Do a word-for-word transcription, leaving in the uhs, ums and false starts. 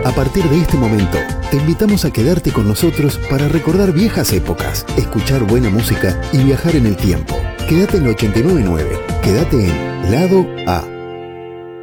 A partir de este momento, te invitamos a quedarte con nosotros para recordar viejas épocas, escuchar buena música y viajar en el tiempo. Quédate en ochenta y nueve punto nueve. Quédate en Lado A.